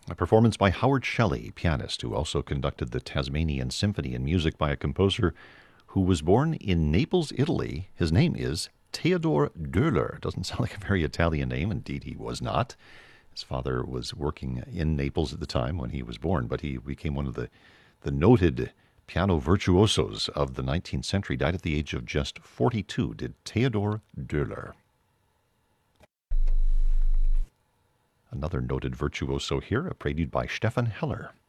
A performance by Howard Shelley, pianist, who also conducted the Tasmanian Symphony, and music by a composer who was born in Naples, Italy. His name is Theodore Döhler. Doesn't sound like a very Italian name. Indeed, he was not. His father was working in Naples at the time when he was born, but he became one of the noted piano virtuosos of the 19th century. Died at the age of just 42, did Theodore Döhler. Another noted virtuoso here, a prelude by Stefan Heller.